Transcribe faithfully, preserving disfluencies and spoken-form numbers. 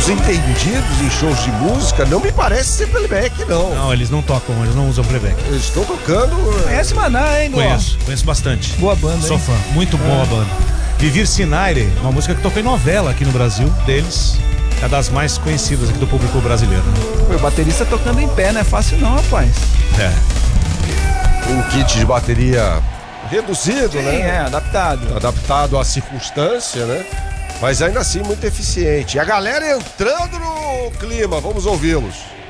os entendidos em shows de música não me parece ser playback, não. Não, eles não tocam, eles não usam playback. Eles estão tocando. Conhece Maná, hein, Dó? Conheço, conheço bastante. Boa banda, Sou hein? fã, muito boa a banda. Vivir Sinaire, uma música que tocou em novela aqui no Brasil, deles. É das mais conhecidas aqui do público brasileiro. Pô, o baterista tocando em pé, não é fácil não, rapaz. É. Um kit de bateria reduzido, Sim, né? é, adaptado. Adaptado à circunstância, né? Mas ainda assim muito eficiente. E a galera entrando no clima, vamos ouvi-los.